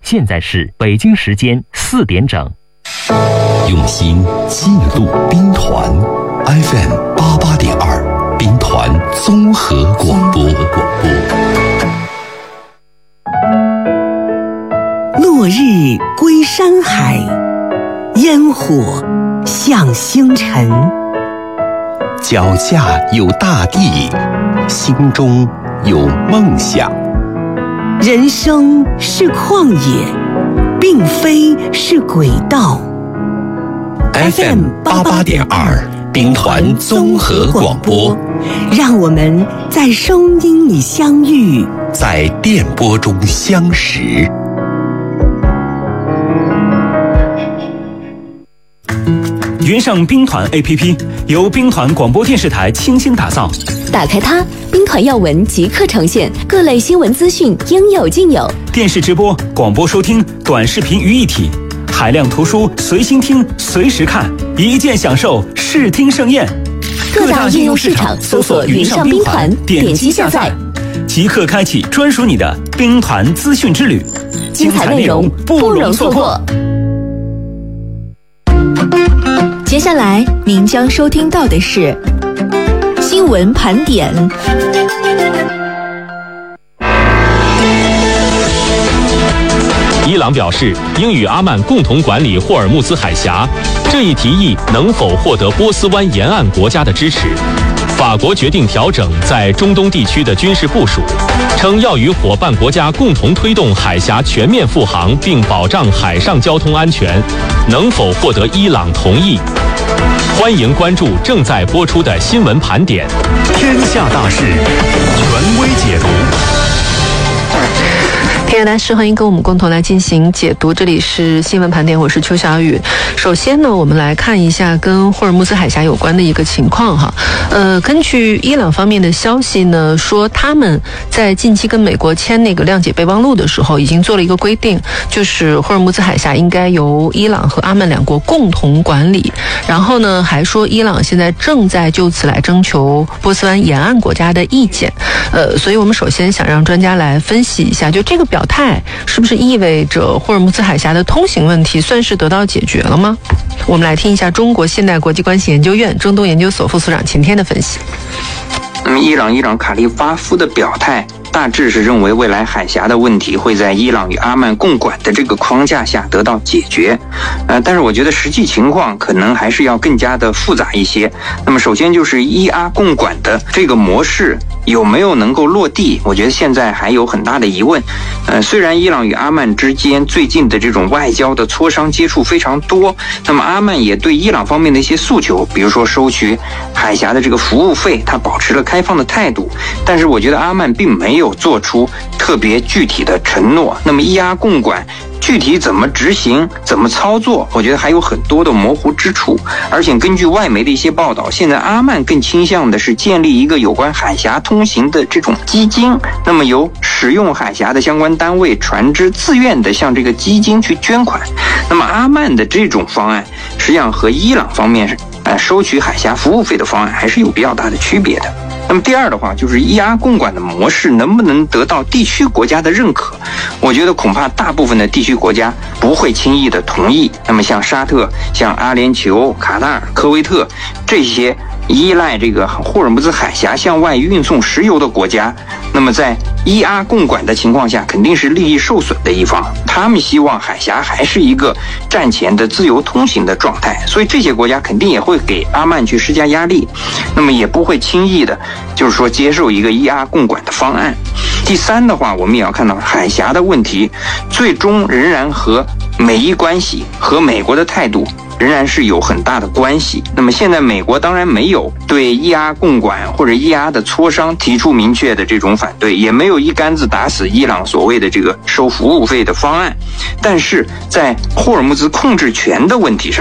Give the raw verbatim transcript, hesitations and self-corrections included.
现在是北京时间四点整。 用心记录兵团 F M 八八点二，兵团综合广播。 落日归山海，烟火向星辰。 脚下有大地，心中有梦想。 人生是旷野，并非是轨道。 F M 八八点二，兵团综合广播， 让我们在声音里相遇， 在电波中相识。 云上兵团 A P P 由兵团广播电视台倾心打造， 打开它，兵团要闻即刻呈现，各类新闻资讯应有尽有。 电视直播、广播收听、短视频于一体，海量图书随心听、随时看，一键享受视听盛宴。 各大应用市场搜索云上兵团，点击下载， 即刻开启专属你的兵团资讯之旅， 精彩内容不容错过。接下来您将收听到的是新闻盘点。 伊朗表示应与阿曼共同管理霍尔木兹海峡，这一提议能否获得波斯湾沿岸国家的支持？法国决定调整在中东地区的军事部署，称要与伙伴国家共同推动海峡全面复航，并保障海上交通安全，能否获得伊朗同意？欢迎关注正在播出的新闻盘点， 天下大事，权威解读。 天下大事，欢迎跟我们共同来进行解读。这里是新闻盘点，我是邱小雨。首先呢，我们来看一下跟霍尔木兹海峡有关的一个情况哈。呃，根据伊朗方面的消息呢，说他们在近期跟美国签那个谅解备忘录的时候，已经做了一个规定，就是霍尔木兹海峡应该由伊朗和阿曼两国共同管理。然后呢，还说伊朗现在正在就此来征求波斯湾沿岸国家的意见。呃，所以我们首先想让专家来分析一下，就这个表态是不是意味着霍尔木兹海峡的通行问题算是得到解决了吗？我们来听一下中国现代国际关系研究院中东研究所副所长秦天的分析。 那么，伊朗伊朗卡利巴夫的表态大致是认为未来海峡的问题会在伊朗与阿曼共管的这个框架下得到解决，呃，但是我觉得实际情况可能还是要更加的复杂一些。那么首先就是伊阿共管的这个模式有没有能够落地，我觉得现在还有很大的疑问。呃，虽然伊朗与阿曼之间最近的这种外交的磋商接触非常多，那么阿曼也对伊朗方面的一些诉求，比如说收取海峡的这个服务费，它保持了开放的态度，但是我觉得阿曼并没有做出特别具体的承诺。那么伊阿共管具体怎么执行、怎么操作，我觉得还有很多的模糊之处。而且根据外媒的一些报道，现在阿曼更倾向的是建立一个有关海峡通行的这种基金，那么由使用海峡的相关单位、船只自愿的向这个基金去捐款。那么阿曼的这种方案，实际上和伊朗方面呃收取海峡服务费的方案还是有比较大的区别的。那么第二的话，就是伊阿共管的模式能不能得到地区国家的认可？我觉得恐怕大部分的地区国家不会轻易的同意。那么像沙特、像阿联酋、卡塔尔、科威特这些依赖这个霍尔木兹海峡向外运送石油的国家，那么在伊阿共管的情况下，肯定是利益受损的一方。他们希望海峡还是一个战前的自由通行的状态，所以这些国家肯定也会给阿曼去施加压力，那么也不会轻易的就是说接受一个伊阿共管的方案。第三的话，我们也要看到海峡的问题最终仍然和美伊关系和美国的态度仍然是有很大的关系。那么现在美国当然没有对伊阿共管或者伊阿的磋商提出明确的这种反对，也没有一竿子打死伊朗所谓的这个收服务费的方案，但是在霍尔木兹控制权的问题上，